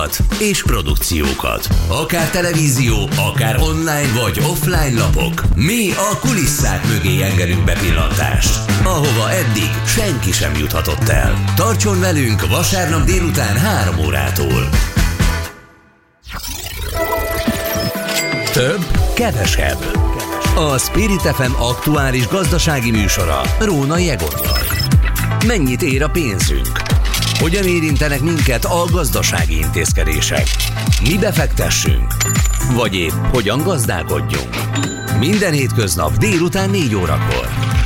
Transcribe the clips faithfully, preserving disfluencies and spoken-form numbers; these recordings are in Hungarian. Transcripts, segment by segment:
és produkciókat. Akár televízió, akár online vagy offline lapok. Mi a kulisszák mögé engedünk bepillantást, ahova eddig senki sem juthatott el. Tartson velünk vasárnap délután három órától. Több, kevesebb. A Spirit ef em aktuális gazdasági műsora Rónai Egonnal. Mennyit ér a pénzünk? Hogyan érintenek minket a gazdasági intézkedések? Mi befektessünk? Vagy épp hogyan gazdálkodjunk? Minden hétköznap délután négy órakor.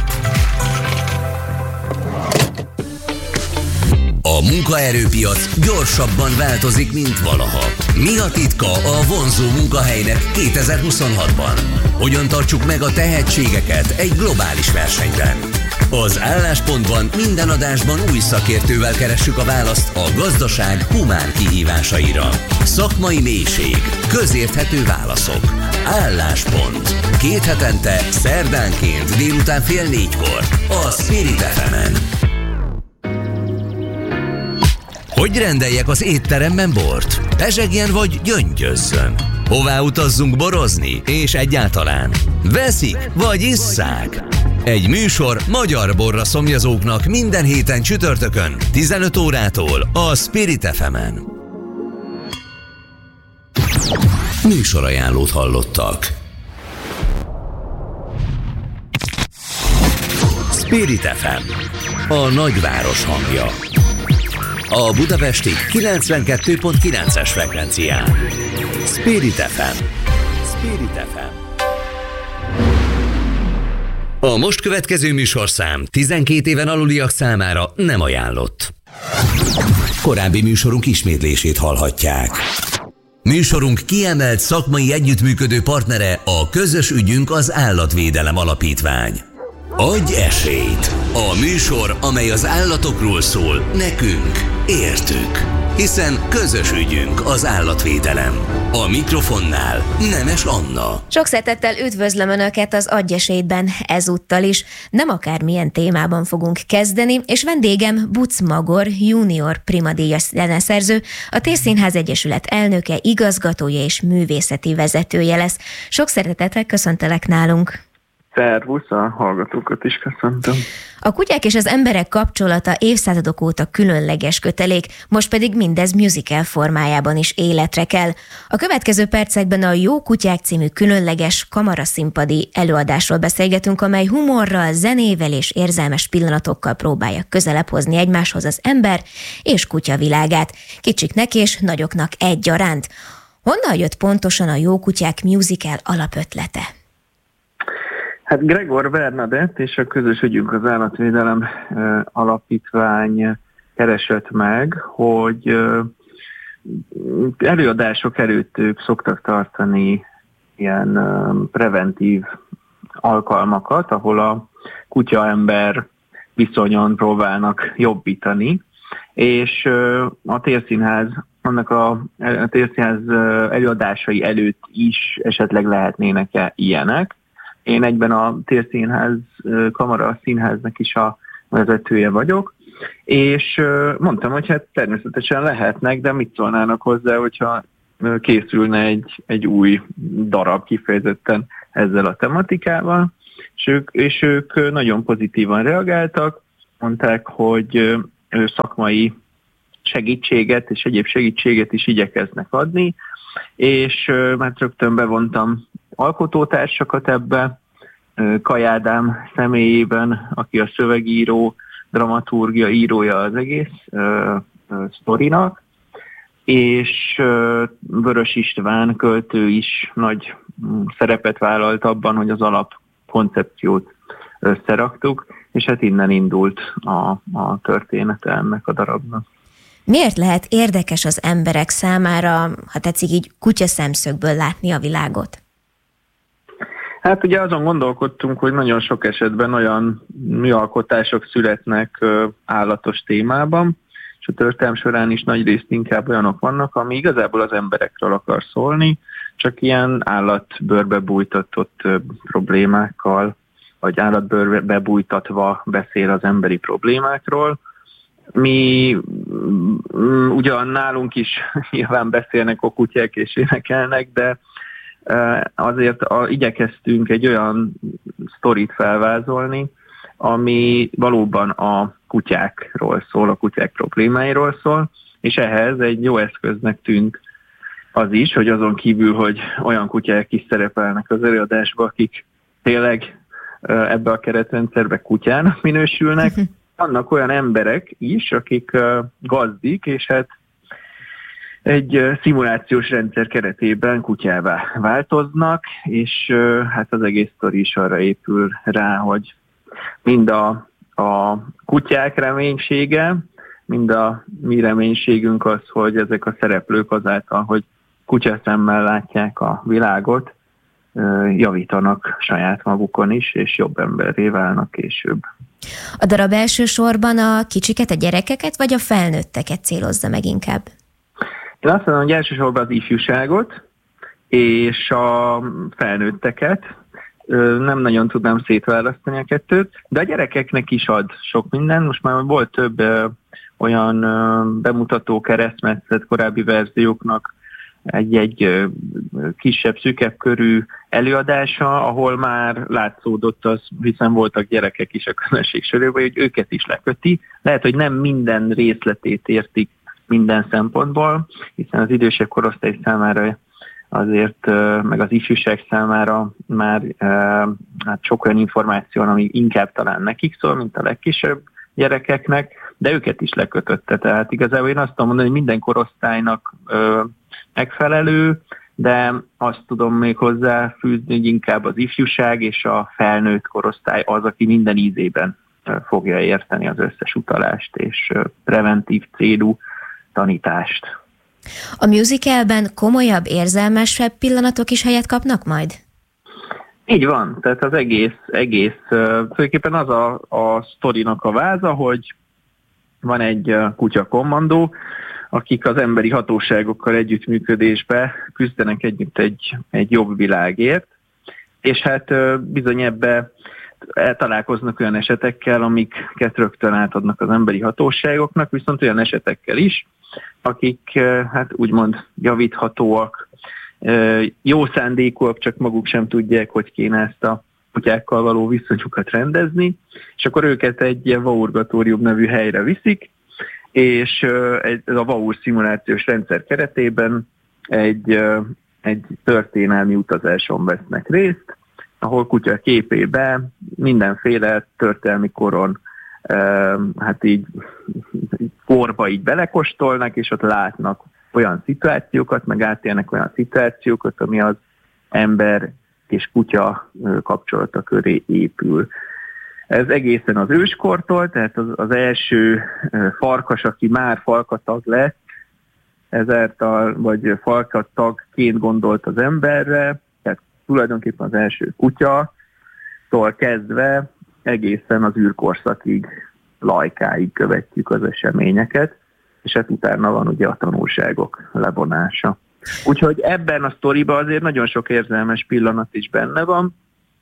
A munkaerőpiac gyorsabban változik, mint valaha. Mi a titka a vonzó munkahelynek kétezer-huszonhatban? Hogyan tartsuk meg a tehetségeket egy globális versenyben? Az Álláspontban minden adásban új szakértővel keressük a választ a gazdaság humán kihívásaira. Szakmai mélység, közérthető válaszok. Álláspont. Két hetente, szerdánként délután fél négykor a Spirit ef emen. Hogy rendeljek az étteremben bort? Pezsegjen vagy gyöngyözzön? Hová utazzunk borozni? És egyáltalán veszik vagy isszák? Egy műsor magyar borra szomjazóknak minden héten csütörtökön tizenöt órától a Spirit ef emen. Műsorajánlót hallottak. Spirit ef em, a nagyváros hangja. A budapesti kilencvenkettő pont kilences frekvencián. Spirit ef em. Spirit ef em. A most következő műsorszám tizenkét éven aluliak számára nem ajánlott. Korábbi műsorunk ismétlését hallhatják. Műsorunk kiemelt szakmai együttműködő partnere a Közös ügyünk az Állatvédelem Alapítvány. Adj esélyt! A műsor, amely az állatokról szól, nekünk, értük. Hiszen közös ügyünk az állatvédelem. A mikrofonnál Nemes Anna. Sok szeretettel üdvözlöm Önöket az Adj esélytben ezúttal is. Nem akármilyen témában fogunk kezdeni, és vendégem Buc Magor, junior primadíjas zeneszerző, a Térszínház Egyesület elnöke, igazgatója és művészeti vezetője lesz. Sok szeretettel köszöntelek nálunk. Szervusz, a hallgatókat is köszöntöm. A kutyák és az emberek kapcsolata évszázadok óta különleges kötelék, most pedig mindez musical formájában is életre kell. A következő percekben a Jó kutyák című különleges kamaraszínpadi előadásról beszélgetünk, amely humorral, zenével és érzelmes pillanatokkal próbálja közelebb hozni egymáshoz az ember és kutya világát, kicsiknek és nagyoknak egyaránt. Honnan jött pontosan a Jó kutyák musical alapötlete? Hát Gregor Bernadett és a Közös ügyünk az Állatvédelem Alapítvány keresett meg, hogy előadások előtt ők szoktak tartani ilyen preventív alkalmakat, ahol a kutya-ember viszonyon próbálnak jobbítani, és a Térszínház, annak a, a Térszínház előadásai előtt is esetleg lehetnének ilyenek. Én egyben a Térszínház Kamara Színháznak is a vezetője vagyok, és mondtam, hogy hát természetesen lehetnek, de mit szólnának hozzá, hogyha készülne egy, egy új darab kifejezetten ezzel a tematikával, és ők, és ők nagyon pozitívan reagáltak, mondták, hogy szakmai segítséget és egyéb segítséget is igyekeznek adni, és már rögtön bevontam alkotótársakat ebbe, Kaj Ádám személyében, aki a szövegíró, dramaturgia, írója az egész uh, uh, sztorinak, és uh, Vörös István költő is nagy um, szerepet vállalt abban, hogy az alapkoncepciót összeraktuk, és hát innen indult a, a története ennek a darabnak. Miért lehet érdekes az emberek számára, ha tetszik így kutya szemszögből látni a világot? Hát ugye azon gondolkodtunk, hogy nagyon sok esetben olyan műalkotások születnek állatos témában, és a történelem során is nagyrészt inkább olyanok vannak, ami igazából az emberekről akar szólni, csak ilyen állatbőrbe bújtatott problémákkal, vagy állatbőrbe bújtatva beszél az emberi problémákról. Mi ugyan nálunk is nyilván beszélnek a kutyák és énekelnek, de azért a, igyekeztünk egy olyan sztorit felvázolni, ami valóban a kutyákról szól, a kutyák problémáiról szól, és ehhez egy jó eszköznek tűnt az is, hogy azon kívül, hogy olyan kutyák is szerepelnek az előadásban, akik tényleg ebbe a keretrendszerbe kutyának minősülnek, vannak olyan emberek is, akik gazdik, és hát egy szimulációs rendszer keretében kutyává változnak, és hát az egész sztori is arra épül rá, hogy mind a, a kutyák reménysége, mind a mi reménységünk az, hogy ezek a szereplők azáltal, hogy kutyaszemmel látják a világot, javítanak saját magukon is, és jobb emberré válnak később. A darab elsősorban a kicsiket, a gyerekeket, vagy a felnőtteket célozza meg inkább? Én azt mondom, hogy elsősorban az ifjúságot és a felnőtteket. Nem nagyon tudnám szétválasztani a kettőt, de a gyerekeknek is ad sok minden. Most már volt több olyan bemutató keresztmetszet korábbi verzióknak, egy-egy kisebb, szűkebb körű előadása, ahol már látszódott az, hiszen voltak gyerekek is a közönség sorában, hogy őket is leköti. Lehet, hogy nem minden részletét értik minden szempontból, hiszen az idősebb korosztály számára azért, meg az ifjúság számára már hát sok olyan információ, ami inkább talán nekik szól, mint a legkisebb gyerekeknek, de őket is lekötötte. Tehát igazából én azt tudom mondani, hogy minden korosztálynak megfelelő, de azt tudom még hozzáfűzni, hogy inkább az ifjúság és a felnőtt korosztály az, aki minden ízében fogja érteni az összes utalást és preventív célú tanítást. A musicalben komolyabb, érzelmesebb pillanatok is helyet kapnak majd? Így van, tehát az egész, egész tulajdonképpen az a, a sztorinak a váza, hogy van egy kutyakommandó, akik az emberi hatóságokkal együttműködésbe küzdenek együtt egy, egy jobb világért, és hát bizony ebbe találkoznak olyan esetekkel, amiket rögtön átadnak az emberi hatóságoknak, viszont olyan esetekkel is, akik hát úgymond javíthatóak, jó szándékúak, csak maguk sem tudják, hogy kéne ezt a kutyákkal való viszonyukat rendezni, és akkor őket egy ilyen vaurgatórium nevű helyre viszik, és a vaur szimulációs rendszer keretében egy, egy történelmi utazáson vesznek részt, ahol kutya képében mindenféle történelmi koron hát így korba így belekostolnak, és ott látnak olyan szituációkat, meg átélnek olyan szituációkat, ami az ember és kutya kapcsolata köré épül. Ez egészen az őskortól, tehát az, az első farkas, aki már falkatag lett, ezáltal, vagy falkatagként gondolt az emberre, tehát tulajdonképpen az első kutyatól kezdve egészen az űrkorszakig, Lajkáig követjük az eseményeket, és hát utána van ugye a tanulságok levonása. Úgyhogy ebben a sztoriban azért nagyon sok érzelmes pillanat is benne van,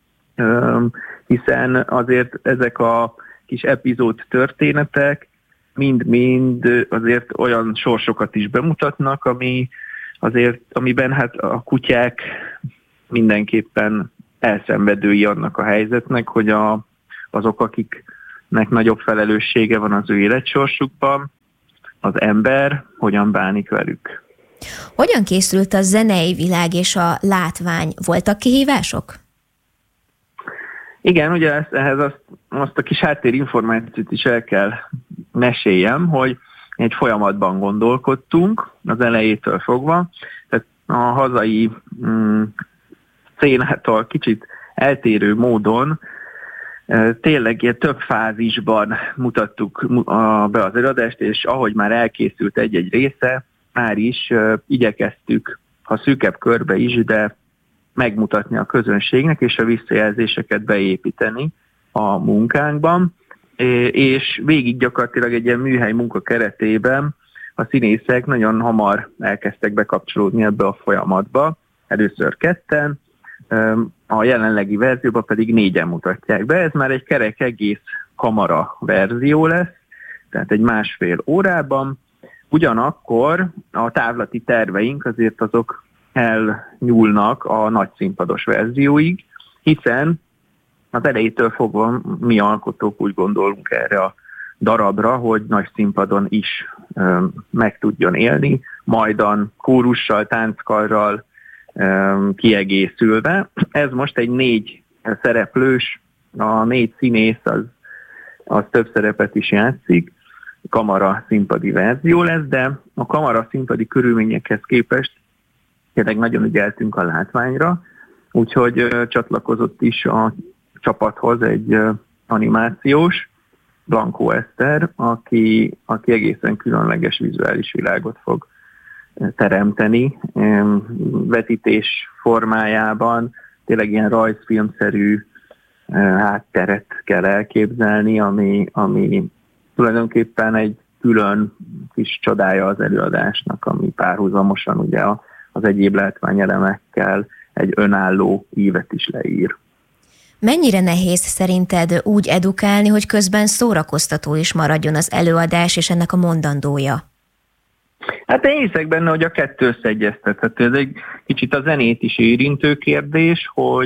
hiszen azért ezek a kis epizód történetek mind-mind azért olyan sorsokat is bemutatnak, ami azért, amiben hát a kutyák mindenképpen elszenvedői annak a helyzetnek, hogy a, azok, akiknek nagyobb felelőssége van az ő életsorsukban, az ember hogyan bánik velük. Hogyan készült a zenei világ és a látvány? Voltak kihívások? Igen, ugye ezt, ehhez azt, azt a kis háttérinformációt is el kell meséljem, hogy egy folyamatban gondolkodtunk az elejétől fogva, tehát a hazai mm, szénától kicsit eltérő módon tényleg ilyen több fázisban mutattuk be az előadást, és ahogy már elkészült egy-egy része, már is uh, igyekeztük, ha szűkebb körbe is, de megmutatni a közönségnek, és a visszajelzéseket beépíteni a munkánkban, és végig gyakorlatilag egy ilyen műhely munka keretében a színészek nagyon hamar elkezdtek bekapcsolódni ebbe a folyamatba, először ketten, a jelenlegi verzióban pedig négyen mutatják be, ez már egy kerek egész kamara verzió lesz, tehát egy másfél órában. Ugyanakkor a távlati terveink azért azok elnyúlnak a nagy színpados verzióig, hiszen az elejétől fogva mi alkotók úgy gondolunk erre a darabra, hogy nagy színpadon is ö, meg tudjon élni, majdan kórussal, tánckarral ö, kiegészülve. Ez most egy négy szereplős, a négy színész az, az több szerepet is játszik, kamara színpadi verzió lesz, de a kamara színpadi körülményekhez képest tényleg nagyon ügyeltünk a látványra, úgyhogy ö, csatlakozott is a csapathoz egy ö, animációs, Blanco Eszter, aki, aki egészen különleges vizuális világot fog teremteni, vetítés formájában, tényleg ilyen rajzfilmszerű hátteret kell elképzelni, ami, ami tulajdonképpen egy külön kis csodája az előadásnak, ami párhuzamosan ugye az egyéb látványelemekkel egy önálló ívet is leír. Mennyire nehéz szerinted úgy edukálni, hogy közben szórakoztató is maradjon az előadás és ennek a mondandója? Hát én hiszek benne, hogy a kettő összeegyeztethető. Ez egy kicsit a zenét is érintő kérdés, hogy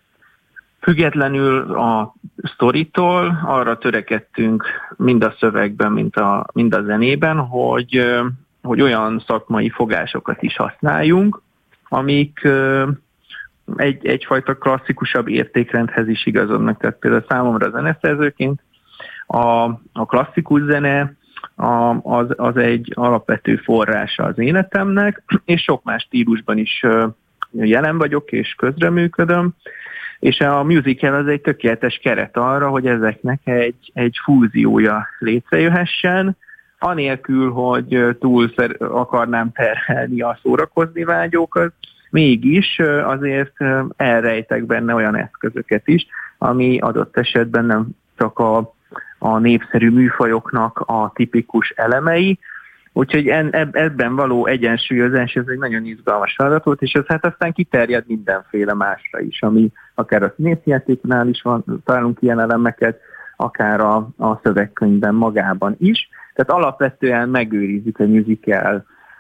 függetlenül a sztoritól arra törekedtünk mind a szövegben, mind a, mind a zenében, hogy, hogy olyan szakmai fogásokat is használjunk, amik Egy, egyfajta klasszikusabb értékrendhez is igazodnak. Tehát például számomra zeneszerzőként a, a klasszikus zene a, az, az egy alapvető forrása az életemnek, és sok más stílusban is jelen vagyok és közreműködöm, és a musical az egy tökéletes keret arra, hogy ezeknek egy, egy fúziója létrejöhessen, anélkül, hogy túl akarnám terhelni a szórakozni vágyókat, mégis azért elrejtek benne olyan eszközöket is, ami adott esetben nem csak a, a népszerű műfajoknak a tipikus elemei, úgyhogy ebben való egyensúlyozás, ez egy nagyon izgalmas feladat volt, és ez hát aztán kiterjed mindenféle másra is, ami akár a színészjátéknál is van, találunk ilyen elemeket, akár a, a szövegkönyvben magában is. Tehát alapvetően megőrizzük a musical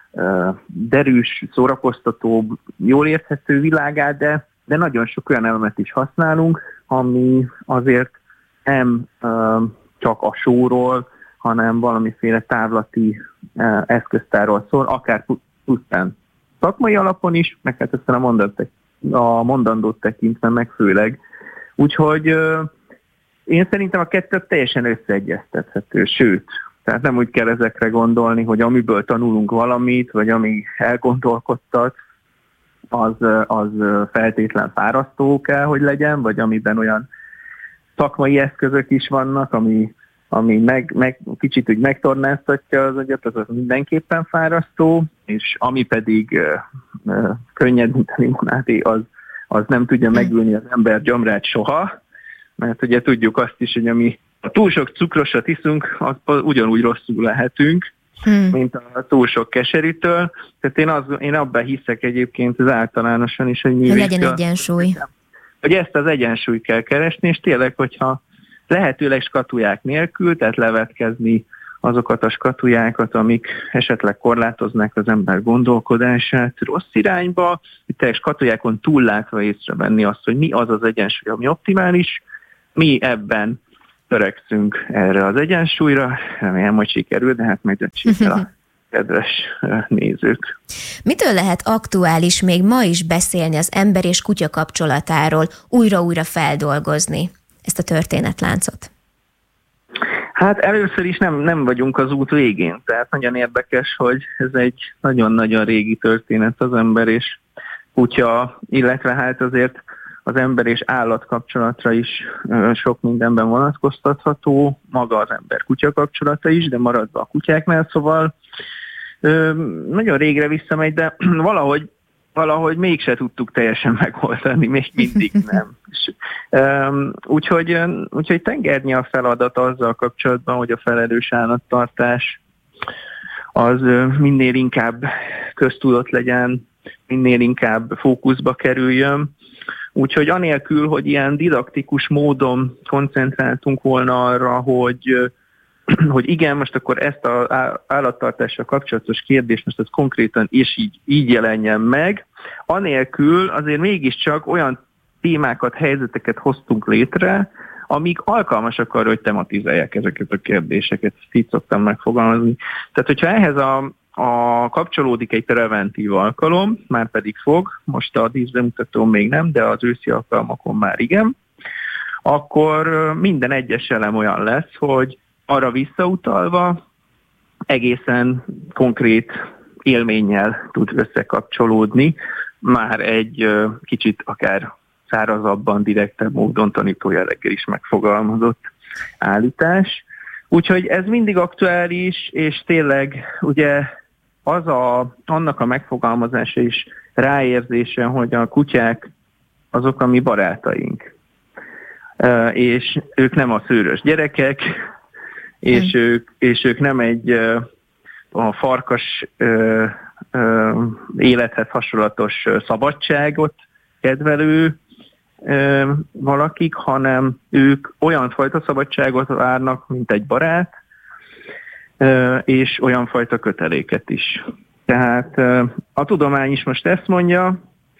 derűs, szórakoztató, jól érthető világát, de, de nagyon sok olyan elemet is használunk, ami azért nem uh, csak a showról, hanem valamiféle távlati uh, eszköztárról szól, akár pusztán szakmai alapon is, meg hát aztán a, mondat, a mondandót tekintve meg főleg. Úgyhogy uh, én szerintem a kettő teljesen összeegyeztethető, sőt, tehát nem úgy kell ezekre gondolni, hogy amiből tanulunk valamit, vagy ami elgondolkodtat, az, az feltétlen fárasztó kell, hogy legyen, vagy amiben olyan szakmai eszközök is vannak, ami, ami meg, meg, kicsit úgy megtornáztatja az agyat, az, az mindenképpen fárasztó, és ami pedig uh, uh, könnyed, mint a limonádé, az, az nem tudja megülni az ember gyomrát soha, mert ugye tudjuk azt is, hogy ami ha túl sok cukrosat iszunk, akkor ugyanúgy rosszul lehetünk, hmm. mint a túl sok keserűtől. Tehát én, az, én abban hiszek egyébként az általánosan is, hogy művészkel, legyen egyensúly. Hogy ezt az egyensúlyt kell keresni, és tényleg, hogyha lehetőleg skatuják nélkül, tehát levetkezni azokat a skatujákat, amik esetleg korlátoznák az ember gondolkodását rossz irányba, hogy tényleg skatujákon túllátva észrevenni azt, hogy mi az az egyensúly, ami optimális, mi ebben törekszünk erre az egyensúlyra, remélem, hogy sikerül, de hát majd ötséggel a kedves nézők. Mitől lehet aktuális még ma is beszélni az ember és kutya kapcsolatáról, újra-újra feldolgozni ezt a történetláncot? Hát először is nem, nem vagyunk az út végén, tehát nagyon érdekes, hogy ez egy nagyon-nagyon régi történet az ember és kutya, illetve hát azért az ember és állat kapcsolatra is sok mindenben vonatkoztatható, maga az ember-kutya kapcsolata is, de maradva a kutyáknál, szóval nagyon régre visszamegy, de valahogy, valahogy mégse tudtuk teljesen megoldani, még mindig nem. Úgyhogy, úgyhogy tengernyi a feladat azzal kapcsolatban, hogy a felelős állattartás az minél inkább köztudott legyen, minél inkább fókuszba kerüljön. Úgyhogy anélkül, hogy ilyen didaktikus módon koncentráltunk volna arra, hogy, hogy igen, most akkor ezt az állattartással kapcsolatos kérdést most ez konkrétan és így, így jelenjen meg, anélkül azért mégiscsak olyan témákat, helyzeteket hoztunk létre, amik alkalmasak arra, hogy tematizálják ezeket a kérdéseket. Ezt így szoktam megfogalmazni. Tehát, hogyha ehhez a, a kapcsolódik egy preventív alkalom, már pedig fog, most a díszbemutatón még nem, de az őszi alkalmakon már igen, akkor minden egyes elem olyan lesz, hogy arra visszautalva egészen konkrét élménnyel tud összekapcsolódni, már egy kicsit akár szárazabban, direktebb módon tanító jelleggel is megfogalmazott állítás. Úgyhogy ez mindig aktuális, és tényleg ugye az a, annak a megfogalmazása is ráérzése, hogy a kutyák azok a mi barátaink. És ők nem a szőrös gyerekek, és, hmm. ők, és ők nem egy a farkas élethez hasonlatos szabadságot kedvelő valakik, hanem ők olyan fajta szabadságot várnak, mint egy barát, és olyan fajta köteléket is. Tehát a tudomány is most ezt mondja,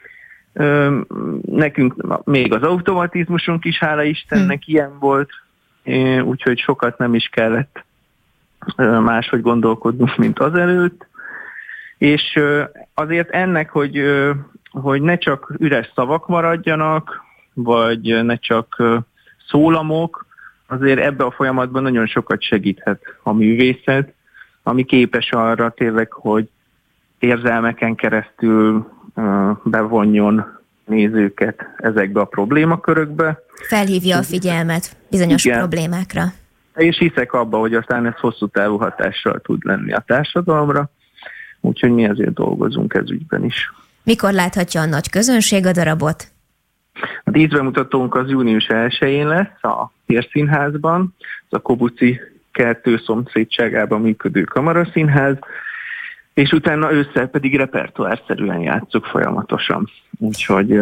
nekünk még az automatizmusunk is, hála Istennek, hmm. ilyen volt, úgyhogy sokat nem is kellett máshogy gondolkodnunk, mint azelőtt. És azért ennek, hogy, hogy ne csak üres szavak maradjanak, vagy ne csak szólamok, azért ebbe a folyamatban nagyon sokat segíthet a művészet, ami képes arra tényleg, hogy érzelmeken keresztül bevonjon nézőket ezekbe a problémakörökbe. Felhívja a figyelmet bizonyos Igen. problémákra. És hiszek abba, hogy aztán ez hosszú távú hatással tud lenni a társadalomra, úgyhogy mi ezért dolgozunk ez ügyben is. Mikor láthatja a nagy közönség a darabot? A díszbemutatónk az június elsején lesz a Térszínházban, az a Kobuci kertő szomszédságában működő kamaraszínház, és utána ősszel pedig repertoárszerűen játszuk folyamatosan. Úgyhogy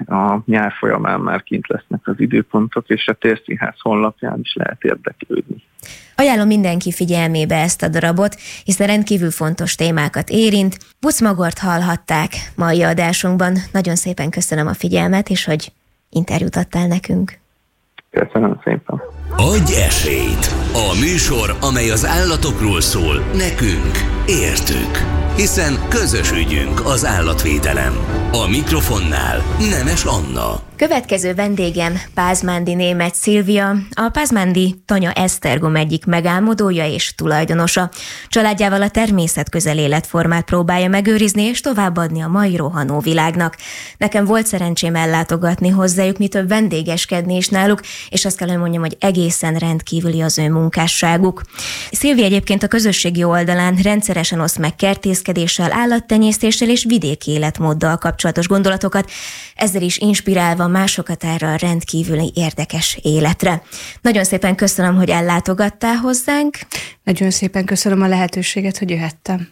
a nyár folyamán már kint lesznek az időpontok, és a Térszínház honlapján is lehet érdeklődni. Ajánlom mindenki figyelmébe ezt a darabot, hiszen rendkívül fontos témákat érint. Buczmagort hallhatták mai adásunkban. Nagyon szépen köszönöm a figyelmet, és hogy interjút adtál nekünk. Köszönöm szépen. Adj esélyt! A műsor, amely az állatokról szól, nekünk, értük. Hiszen közös ügyünk az állatvédelem. A mikrofonnál Nemes Anna. Következő vendégem Pázmándi Németh Szilvia, a Pázmándi Tanya Esztergom egyik megálmodója és tulajdonosa. Családjával a természetközeli életformát próbálja megőrizni és továbbadni a mai rohanó világnak. Nekem volt szerencsém ellátogatni hozzájuk, mi több vendégeskedni is náluk, és azt kell, hogy mondjam, hogy egészen rendkívüli az ő munkásságuk. Szilvia egyébként a közösségi oldalán rendszeresen oszt meg kertészkedéssel, állattenyésztéssel és vidéki életmóddal kapcsolatos gondolatokat, ezzel is inspirálva másokat erre a rendkívüli érdekes életre. Nagyon szépen köszönöm, hogy ellátogattál hozzánk. Nagyon szépen köszönöm a lehetőséget, hogy jöhettem.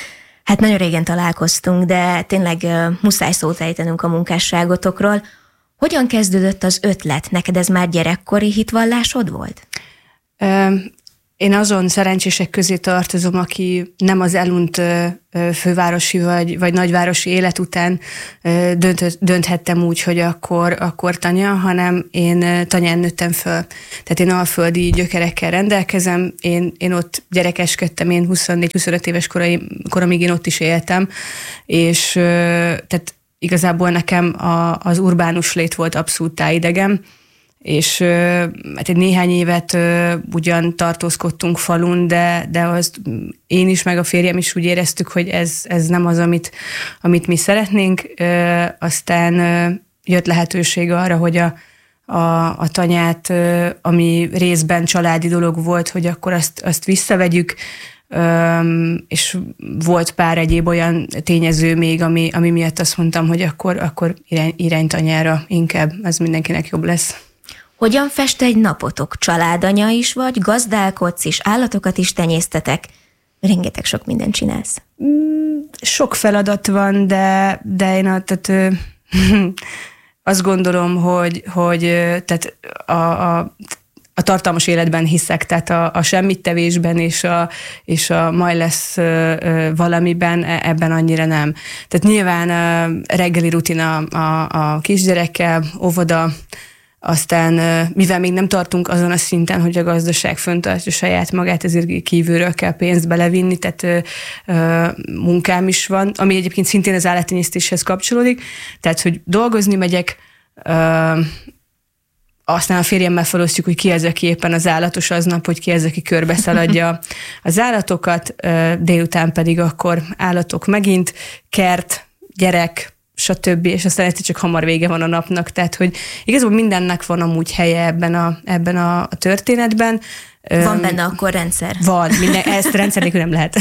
Hát nagyon régen találkoztunk, de tényleg uh, muszáj szót ejtenünk a munkásságotokról. Hogyan kezdődött az ötlet? Neked ez már gyerekkori hitvallásod volt? Um. Én azon szerencsések közé tartozom, aki nem az elunt fővárosi vagy, vagy nagyvárosi élet után dönt, dönthettem úgy, hogy akkor, akkor tanya, hanem én tanyán nőttem föl. Tehát én alföldi gyökerekkel rendelkezem, én, én ott gyerekeskedtem, én huszonnégy-huszonöt éves korai, koromig én ott is éltem, és tehát igazából nekem a, az urbánus lét volt abszolút tájidegem, és hát egy néhány évet ugyan tartózkodtunk falun, de, de azt én is, meg a férjem is úgy éreztük, hogy ez, ez nem az, amit, amit mi szeretnénk. Aztán jött lehetőség arra, hogy a, a, a tanyát, ami részben családi dolog volt, hogy akkor azt, azt visszavegyük, és volt pár egyéb olyan tényező még, ami, ami miatt azt mondtam, hogy akkor, akkor irány, iránytanyára inkább, az mindenkinek jobb lesz. Hogyan fest egy napotok? Családanya is vagy, gazdálkodsz is, állatokat is tenyésztetek? Rengeteg sok mindent csinálsz. Sok feladat van, de, de én a, tehát, azt gondolom, hogy, hogy tehát a, a, a tartalmas életben hiszek, tehát a, a semmittevésben és a, és a majd lesz valamiben, ebben annyira nem. Tehát nyilván a reggeli rutina a, a kisgyerekkel, óvoda, aztán mivel még nem tartunk azon a szinten, hogy a gazdaság föntartja saját magát, ezért kívülről kell pénzt belevinni, tehát munkám is van, ami egyébként szintén az állattenyésztéshez kapcsolódik, tehát hogy dolgozni megyek, aztán a férjemmel felosztjuk, hogy ki az, aki éppen az állatos aznap, hogy ki az, aki körbeszaladja az állatokat, délután pedig akkor állatok megint, kert, gyerek, stb. És aztán egyszer csak hamar vége van a napnak. Tehát, hogy igazából mindennek van amúgy helye ebben a, ebben a történetben. Van benne akkor rendszer? Van, minden, ezt rendszer nélkül nem lehet.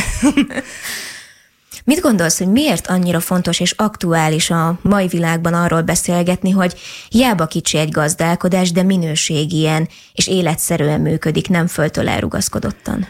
Mit gondolsz, hogy miért annyira fontos és aktuális a mai világban arról beszélgetni, hogy hiába kicsi egy gazdálkodás, de minőségien és életszerűen működik, nem földtől elrugaszkodottan?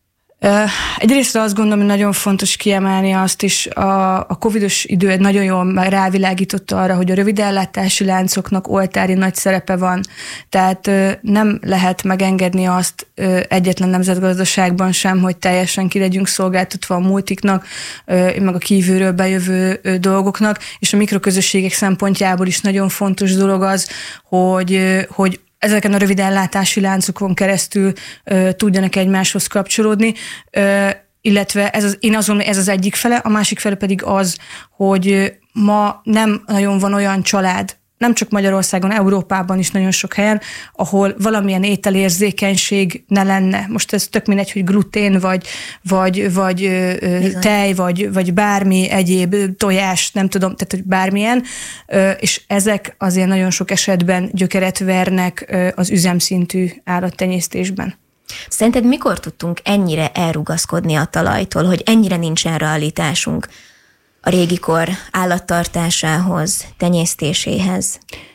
Egyrészt azt gondolom, hogy nagyon fontos kiemelni azt is, a, a covidos idő nagyon jól rávilágította arra, hogy a rövidellátási láncoknak oltári nagy szerepe van, tehát nem lehet megengedni azt egyetlen nemzetgazdaságban sem, hogy teljesen ki legyünk szolgáltatva a multiknak, meg a kívülről bejövő dolgoknak, és a mikroközösségek szempontjából is nagyon fontos dolog az, hogy, hogy ezeken a rövid ellátási láncokon keresztül ö, tudjanak egymáshoz kapcsolódni, ö, illetve ez az, én azon, ez az egyik fele, a másik fele pedig az, hogy ma nem nagyon van olyan család, nem csak Magyarországon, Európában is nagyon sok helyen, ahol valamilyen ételérzékenység ne lenne. Most ez tök mindegy, hogy glutén, vagy, vagy, vagy tej, vagy, vagy bármi egyéb tojás, nem tudom, tehát hogy bármilyen, és ezek azért nagyon sok esetben gyökeret vernek az üzemszintű állattenyésztésben. Szerinted mikor tudtunk ennyire elrugaszkodni a talajtól, hogy ennyire nincsen realitásunk a régi kor állattartásához, tenyésztéséhez?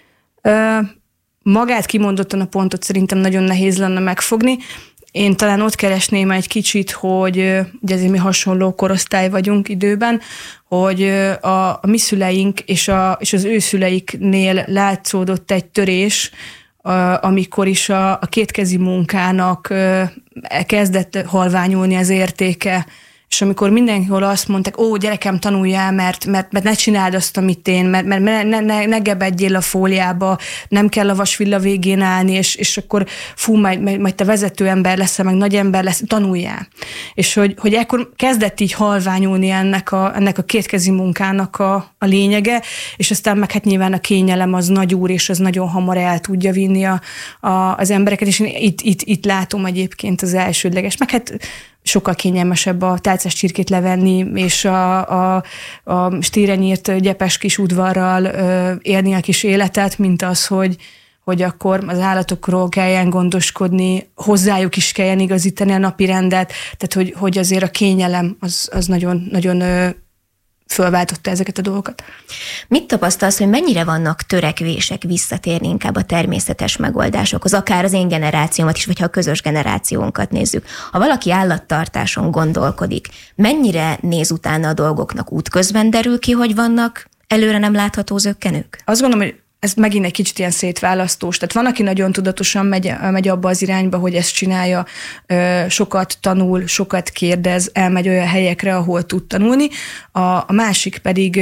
Ö, magát kimondottan a pontot szerintem nagyon nehéz lenne megfogni. Én talán ott keresném egy kicsit, hogy ugye azért mi hasonló korosztály vagyunk időben, hogy a, a mi szüleink és, a, és az ő szüleiknél látszódott egy törés, amikor is a, a kétkezi munkának kezdett halványulni az értéke, és amikor mindenhol azt mondták, ó, gyerekem, tanuljál, mert, mert, mert ne csináld azt, amit én, mert, mert ne, ne, ne gebedjél a fóliába, nem kell a vasvilla végén állni, és, és akkor fú, majd, majd te vezető ember leszel, meg nagy ember lesz, tanuljál. És hogy, hogy ekkor kezdett így halványulni ennek a, ennek a kétkezi munkának a, a lényege, és aztán meg hát nyilván a kényelem az nagy úr, és az nagyon hamar el tudja vinni a, a, az embereket, és én itt, itt, itt látom egyébként az elsődleges, meg hát sokkal kényelmesebb a tálcás csirkét levenni, és a, a, a stíren írt gyepes kis udvarral ö, élni a kis életet, mint az, hogy, hogy akkor az állatokról kelljen gondoskodni, hozzájuk is kelljen igazítani a napi rendet, tehát hogy, hogy azért a kényelem az, az nagyon, nagyon ö, fölváltotta ezeket a dolgokat. Mit tapasztalsz, hogy mennyire vannak törekvések visszatérni inkább a természetes megoldásokhoz, akár az én generációmat is, vagy ha a közös generációnkat nézzük. Ha valaki állattartáson gondolkodik, mennyire néz utána a dolgoknak, útközben derül ki, hogy vannak előre nem látható zökkenők? Azt gondolom, hogy ez megint egy kicsit ilyen szétválasztós. Tehát van, aki nagyon tudatosan megy, megy abba az irányba, hogy ezt csinálja, sokat tanul, sokat kérdez, elmegy olyan helyekre, ahol tud tanulni. A, a másik pedig,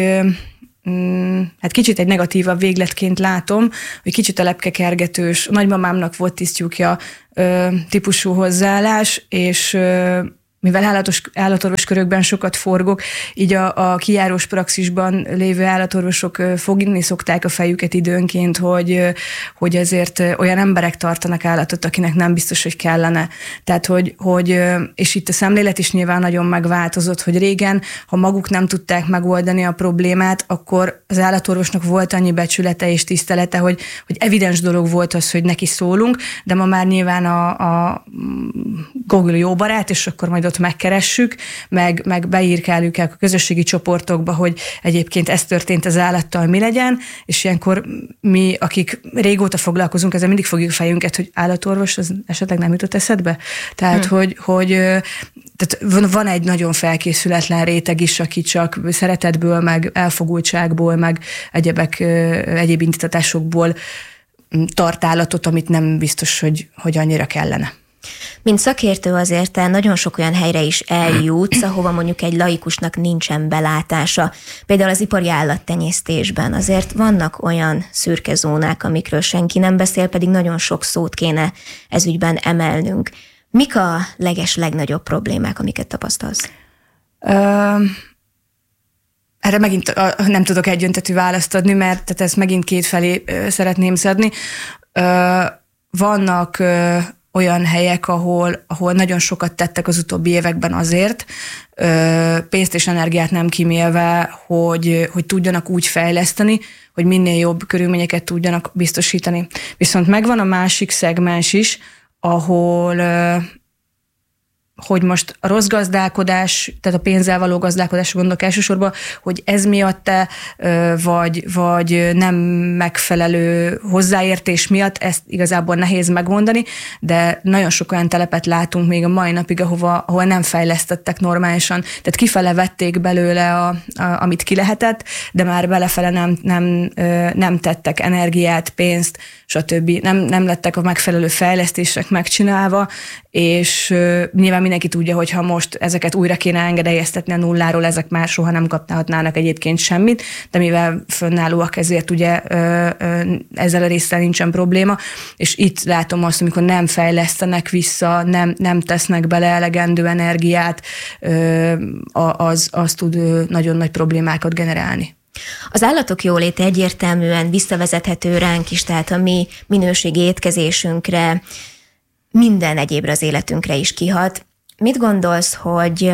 hát kicsit egy negatívabb végletként látom, hogy kicsit a lepkekergetős, nagymamámnak volt tisztjukja típusú hozzáállás, és mivel állatos, állatorvos körökben sokat forgok, így a, a kijárós praxisban lévő állatorvosok fogni szokták a fejüket időnként, hogy, hogy azért olyan emberek tartanak állatot, akinek nem biztos, hogy kellene. Tehát, hogy, hogy, és itt a szemlélet is nyilván nagyon megváltozott, hogy régen, ha maguk nem tudták megoldani a problémát, akkor az állatorvosnak volt annyi becsülete és tisztelete, hogy, hogy evidens dolog volt az, hogy neki szólunk, de ma már nyilván a, a Google jó barát, és akkor majd ott megkeressük, meg, meg beírkáljuk el a közösségi csoportokba, hogy egyébként ez történt az állattal, mi legyen, és ilyenkor mi, akik régóta foglalkozunk, ezzel mindig fogjuk fejünket, hogy állatorvos, az esetleg nem jutott eszedbe. Tehát, hmm. hogy, hogy tehát van egy nagyon felkészületlen réteg is, aki csak szeretetből, meg elfogultságból, meg egyebek, egyéb indítatásokból tartálatot, amit nem biztos, hogy, hogy annyira kellene. Mint szakértő azért te nagyon sok olyan helyre is eljutsz, ahova mondjuk egy laikusnak nincsen belátása. Például az ipari állattenyésztésben azért vannak olyan szürke zónák, amikről senki nem beszél, pedig nagyon sok szót kéne ezügyben emelnünk. Mik a leges legnagyobb problémák, amiket tapasztalsz? Ö, erre megint nem tudok egyöntetű választ adni, mert tehát ezt megint kétfelé szeretném szedni. Ö, vannak ö, olyan helyek, ahol, ahol nagyon sokat tettek az utóbbi években azért, ö, pénzt és energiát nem kímélve, hogy, hogy tudjanak úgy fejleszteni, hogy minél jobb körülményeket tudjanak biztosítani. Viszont megvan a másik szegmens is, ahol hogy most a rossz gazdálkodás, tehát a pénzzel való gazdálkodásra gondolok elsősorban, hogy ez miatt-e, vagy, vagy nem megfelelő hozzáértés miatt, ezt igazából nehéz megmondani, de nagyon sok olyan telepet látunk még a mai napig, ahova, ahol nem fejlesztettek normálisan, tehát kifele vették belőle, a, a, amit ki lehetett, de már belefele nem, nem, nem tettek energiát, pénzt, stb. Nem, nem lettek a megfelelő fejlesztések megcsinálva, és uh, nyilván mindenki tudja, hogy ha most ezeket újra kéne engedélyeztetni a nulláról, ezek már soha nem kaphatnának egyébként semmit, de mivel fönnállóak, ezért ugye uh, uh, ezzel a résszel nincsen probléma, és itt látom azt, amikor nem fejlesztenek vissza, nem, nem tesznek bele elegendő energiát, uh, az, az tud uh, nagyon nagy problémákat generálni. Az állatok jóléte egyértelműen visszavezethető ránk is, tehát a mi minőségi étkezésünkre, minden egyébre az életünkre is kihat. Mit gondolsz, hogy,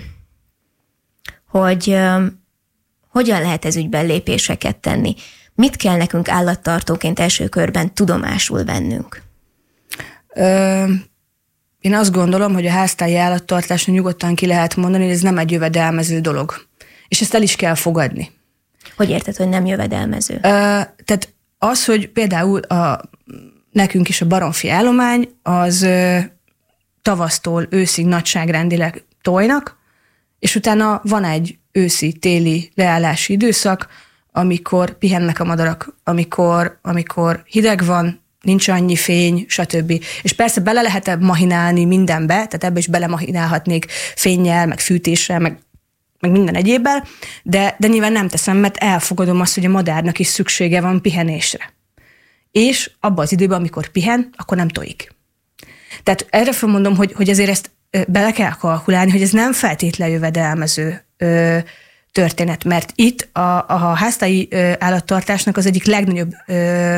hogy hogyan lehet ez ügyben lépéseket tenni? Mit kell nekünk állattartóként első körben tudomásul vennünk? Ö, én azt gondolom, hogy a háztáji állattartásra nyugodtan ki lehet mondani, hogy ez nem egy jövedelmező dolog. És ezt el is kell fogadni. Hogy érted, hogy nem jövedelmező? Ö, tehát az, hogy például a, nekünk is a baromfi állomány, az ö, tavasztól őszig nagyságrendileg tojnak, és utána van egy őszi-téli leállási időszak, amikor pihennek a madarak, amikor, amikor hideg van, nincs annyi fény, stb. És persze bele lehet mahinálni mindenbe, tehát ebbe is belemahinálhatnék fénnyel, meg fűtéssel, meg meg minden egyébben, de, de nyilván nem teszem, mert elfogadom azt, hogy a madárnak is szüksége van pihenésre. És abban az időben, amikor pihen, akkor nem tojik. Tehát erre felmondom, hogy, hogy ezért ezt bele kell kalkulálni, hogy ez nem feltétlen jövedelmező ö, történet, mert itt a, a háztáji ö, állattartásnak az egyik legnagyobb ö,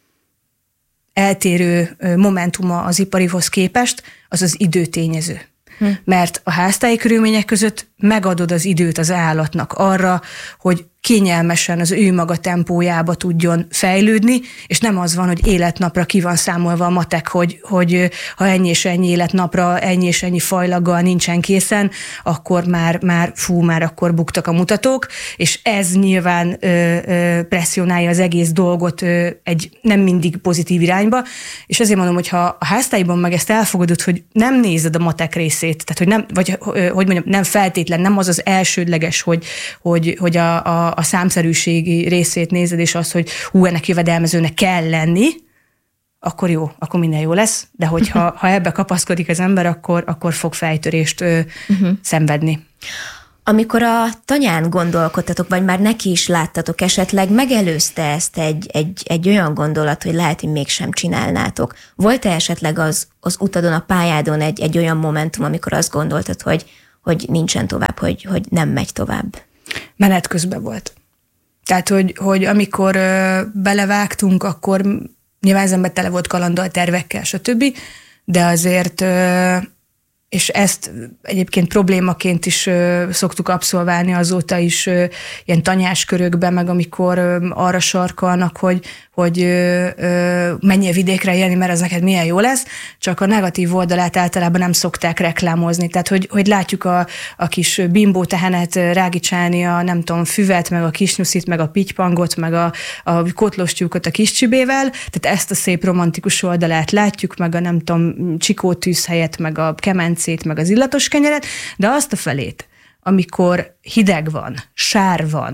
eltérő ö, momentuma az iparihoz képest, az az időtényező. Hm. Mert a háztáji körülmények között megadod az időt az állatnak arra, hogy kényelmesen az ő maga tempójába tudjon fejlődni, és nem az van, hogy életnapra ki van számolva a matek, hogy, hogy ha ennyi és ennyi életnapra, ennyi és ennyi fajlaggal nincsen készen, akkor már, már fú, már akkor buktak a mutatók, és ez nyilván ö, ö, presszionálja az egész dolgot ö, egy nem mindig pozitív irányba, és ezért mondom, hogy ha a háztáiban meg ezt elfogadod, hogy nem nézed a matek részét, tehát hogy nem, vagy hogy mondjam, nem feltétlen, nem az az elsődleges, hogy, hogy, hogy a, a a számszerűségi részét nézed, és az, hogy hú, ennek jövedelmezőnek kell lenni, akkor jó, akkor minden jó lesz, de hogyha uh-huh. ha ebbe kapaszkodik az ember, akkor, akkor fog fejtörést ö, uh-huh. szenvedni. Amikor a tanyán gondolkodtatok, vagy már neki is láttatok esetleg, megelőzte ezt egy, egy, egy olyan gondolat, hogy lehet, hogy mégsem csinálnátok. Volt-e esetleg az, az utadon, a pályádon egy, egy olyan momentum, amikor azt gondoltad, hogy, hogy nincsen tovább, hogy, hogy nem megy tovább? Menet közben volt. Tehát, hogy, hogy amikor ö, belevágtunk, akkor nyilván az ember tele volt kalanddal, tervekkel, stb., de azért, ö, és ezt egyébként problémaként is ö, szoktuk abszolválni azóta is ö, ilyen tanyás körökben, meg amikor ö, arra sarkalnak, hogy, hogy ö, ö, menjél vidékre élni, mert az neked milyen jó lesz, csak a negatív oldalát általában nem szokták reklámozni. Tehát, hogy, hogy látjuk a, a kis bimbó tehenet rágicsálni a nem tudom, füvet, meg a kisnyuszit, meg a pitypangot, meg a, a kotlostyúkot a kis csibével, tehát ezt a szép romantikus oldalát látjuk, meg a nem tudom, csikótűz helyett, meg a kemencét, meg az illatos kenyeret, de azt a felét, amikor hideg van, sár van,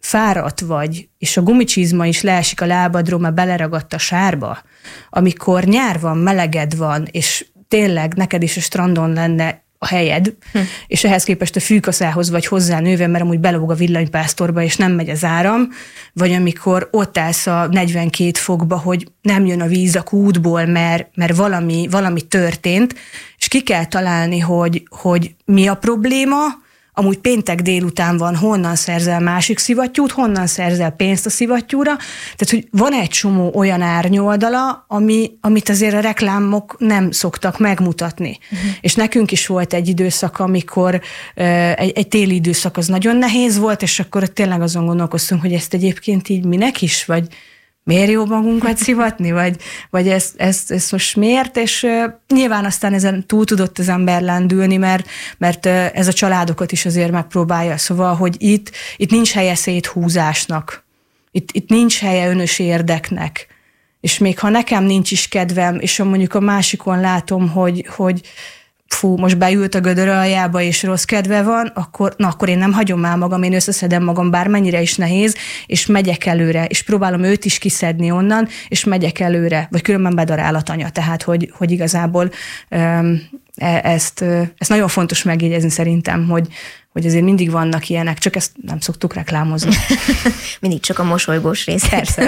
fáradt vagy, és a gumicsizma is leesik a lábadról, mert beleragadt a sárba, amikor nyár van, meleged van, és tényleg neked is a strandon lenne a helyed, hm. és ehhez képest a fűkaszához vagy hozzá nőve, mert amúgy belóg a villanypásztorba, és nem megy az áram, vagy amikor ott állsz a negyvenkét fokba, hogy nem jön a víz a kútból, mert, mert valami, valami történt, és ki kell találni, hogy, hogy mi a probléma, amúgy péntek délután van, honnan szerzel másik szivattyút, honnan szerzel pénzt a szivattyúra. Tehát, hogy van egy csomó olyan árnyoldala, ami, amit azért a reklámok nem szoktak megmutatni. Uh-huh. És nekünk is volt egy időszak, amikor uh, egy, egy téli időszak az nagyon nehéz volt, és akkor tényleg azon gondolkoztunk, hogy ezt egyébként így minek is, vagy miért jó magunkat szivatni, vagy, vagy ezt, ezt, ezt most miért, és uh, nyilván aztán ezen túl tudott az ember lendülni, mert, mert uh, ez a családokat is azért megpróbálja, szóval, hogy itt, itt nincs helye széthúzásnak, itt, itt nincs helye önös érdeknek, és még ha nekem nincs is kedvem, és mondjuk a másikon látom, hogy, hogy fú, most beült a gödör aljába, és rossz kedve van, akkor, na, akkor én nem hagyom el magam, én összeszedem magam, bármennyire is nehéz, és megyek előre, és próbálom őt is kiszedni onnan, és megyek előre, vagy különben bedarál a tanya, tehát, hogy, hogy igazából um, ezt, ezt nagyon fontos megjegyezni szerintem, hogy, hogy azért mindig vannak ilyenek, csak ezt nem szoktuk reklámozni. Mindig csak a mosolygós rész. Persze.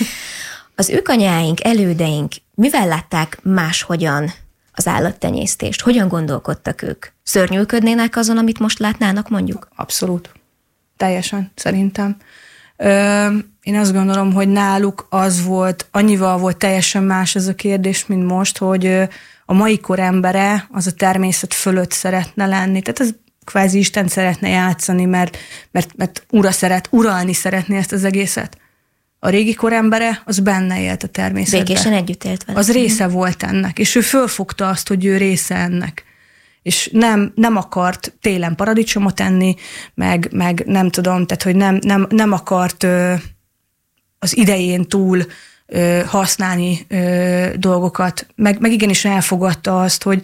Az ők anyáink, elődeink mivel látták máshogyan az állattenyésztést? Hogyan gondolkodtak ők? Szörnyűködnének azon, amit most látnának, mondjuk? Abszolút. Teljesen, szerintem. Ö, én azt gondolom, hogy náluk az volt, annyival volt teljesen más ez a kérdés, mint most, hogy a mai kor embere az a természet fölött szeretne lenni. Tehát ez kvázi Isten szeretne játszani, mert, mert, mert ura szeret, uralni szeretné ezt az egészet. A régi korembere, az benne élt a természetben. Békésen együtt élt vele. Az része volt ennek, és ő fölfogta azt, hogy ő része ennek. És nem, nem akart télen paradicsomot enni, meg, meg nem tudom, tehát hogy nem, nem, nem akart ö, az idején túl ö, használni ö, dolgokat, meg, meg igenis elfogadta azt, hogy,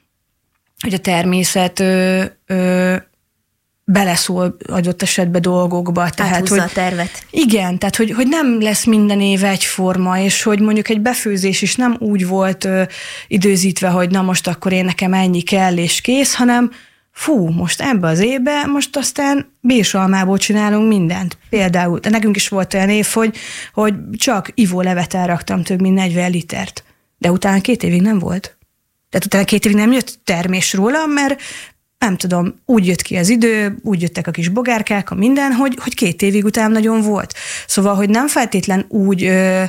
hogy a természet ö, ö, beleszól adott esetben dolgokba. Tehát, hogy, a tervet. Igen, tehát hogy, hogy nem lesz minden év egyforma, és hogy mondjuk egy befőzés is nem úgy volt ö, időzítve, hogy na most akkor én nekem ennyi kell és kész, hanem fú, most ebbe az évbe, most aztán bírsalmából csinálunk mindent. Például, de nekünk is volt olyan év, hogy, hogy csak ivólevet elraktam több mint negyven litert. De utána két évig nem volt. Tehát utána két évig nem jött termés róla, mert nem tudom, úgy jött ki az idő, úgy jöttek a kis bogárkák, a minden, hogy, hogy két évig után nagyon volt. Szóval, hogy nem feltétlen úgy ö,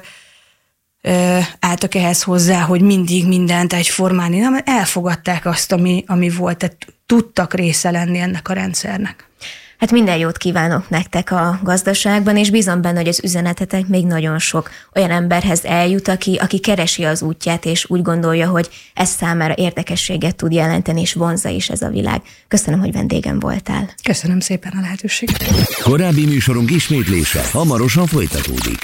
ö, álltak ehhez hozzá, hogy mindig mindent egyformán, nem, elfogadták azt, ami, ami volt, tehát tudtak része lenni ennek a rendszernek. Hát minden jót kívánok nektek a gazdaságban, és bízom benne, hogy az üzenetetek még nagyon sok olyan emberhez eljut, aki, aki keresi az útját, és úgy gondolja, hogy ez számára érdekességet tud jelenteni, és vonzza is ez a világ. Köszönöm, hogy vendégem voltál. Köszönöm szépen a lehetőséget. Korábbi műsorunk ismétlése hamarosan folytatódik.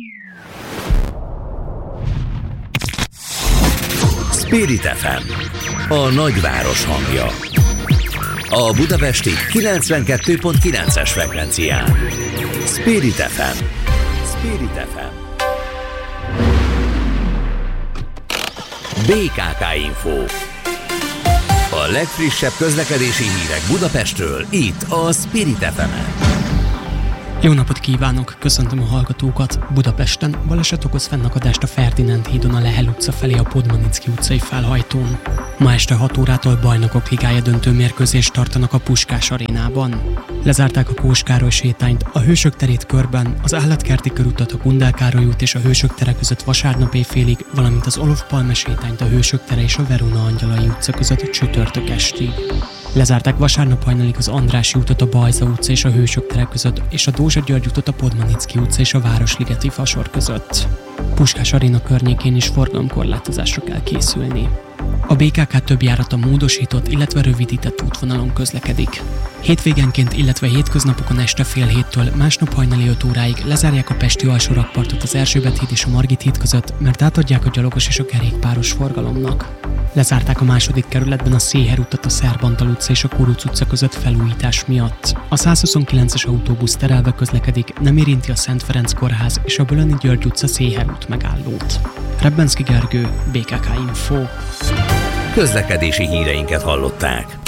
Spirit ef em, a nagyváros hangja. A budapesti kilencvenkettő pont kilences frekvencián. Spirit ef em. Spirit ef em. bé ká ká Info. A legfrissebb közlekedési hírek Budapestről, itt a Spirit ef em-en. Jó napot kívánok! Köszöntöm a hallgatókat! Budapesten baleset okoz fennakadást a Ferdinánd hídon a Lehel utca felé a Podmanicki utcai felhajtón. Ma este hat órától Bajnokok Ligája döntő mérkőzést tartanak a Puskás arénában. Lezárták a Kós Károly sétányt, a Hősök terét körben, az Állatkerti körutat, a Gundel Károly út és a Hősök tere között vasárnap éjfélig, valamint az Olof Palme sétányt a Hősök tere és a Verona Angyalai utca között csütörtök estig. Lezárták vasárnap hajnalig az Andrássy útot a Bajza utca és a Hősök tere között, és a Dózsa György utat a Podmanicki utca és a Városligeti fasor között. Puskás aréna környékén is forgalomkorlátozásra kell készülni. A bé ká ká több járata módosított, illetve rövidített útvonalon közlekedik. Hétvégenként, illetve hétköznapokon este fél héttől másnap hajnali öt óráig lezárják a pesti alsó rakpartot az Erzsébet híd és a Margit híd között, mert átadják a gyalogos és a kerékpáros forgalomnak. Lezárták a második kerületben a Széher utat a Szerbantal utca és a Kuruc utca között felújítás miatt. A százhuszonkilences autóbusz terelve közlekedik, nem érinti a Szent Ferenc kórház és a Bölöni György utca Széher út megállót. Rebbenszky Gergő, bé ká ká Info. Közlekedési híreinket hallották.